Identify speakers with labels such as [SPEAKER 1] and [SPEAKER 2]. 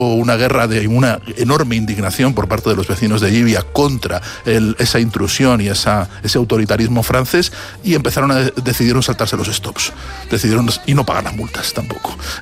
[SPEAKER 1] una guerra de una enorme indignación por parte de los vecinos de Llivia contra esa intrusión y ese autoritarismo francés, y decidieron saltarse los stops, y no pagar las multas tampoco.